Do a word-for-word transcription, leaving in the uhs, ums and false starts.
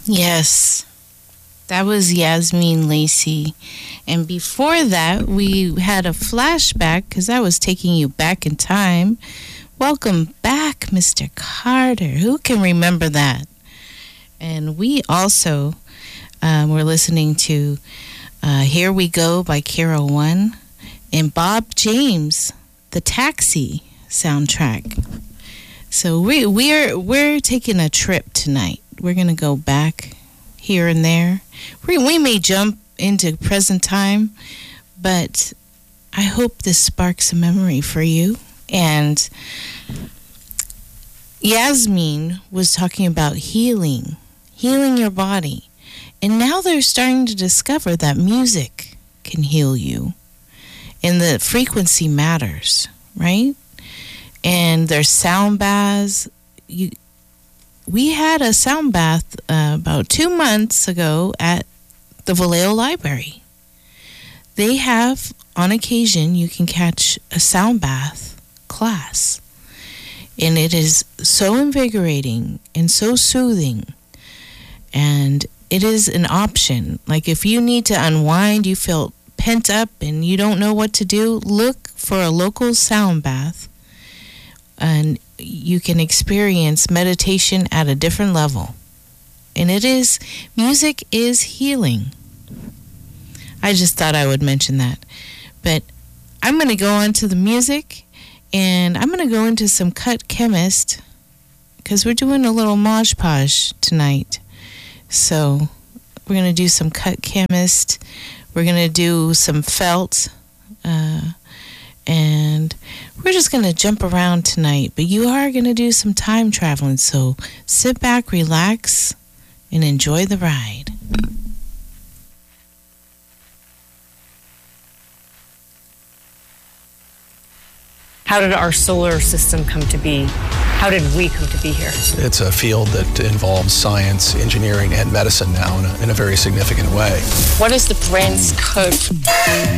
Yes, that was Yasmin Lacey. And before that, we had a flashback because I was taking you back in time. Welcome back, Mister Carter. Who can remember that? And we also um, were listening to uh, Here We Go by Kira One and Bob James, the Taxi soundtrack. So we, we're, we're taking a trip tonight. We're going to go back here and there. We, we may jump into present time, but I hope this sparks a memory for you. And Yasmin was talking about healing, healing your body. And now they're starting to discover that music can heal you. And the frequency matters, right? And there's sound baths. You, we had a sound bath uh, about two months ago at the Vallejo Library. They have, on occasion, you can catch a sound bath class. And it is so invigorating and so soothing. And it is an option. Like if you need to unwind, you feel pent up and you don't know what to do, look for a local sound bath. And you can experience meditation at a different level. And it is, music is healing. I just thought I would mention that. But I'm going to go on to the music, and I'm going to go into some Cut Chemist, because we're doing a little Mod Podge tonight. So we're going to do some Cut Chemist. We're going to do some Felt. Uh, and we're just going to jump around tonight. But you are going to do some time traveling. So sit back, relax, and enjoy the ride. How did our solar system come to be? How did we come to be here? It's a field that involves science, engineering, and medicine now in a, in a very significant way. What is the brain's code?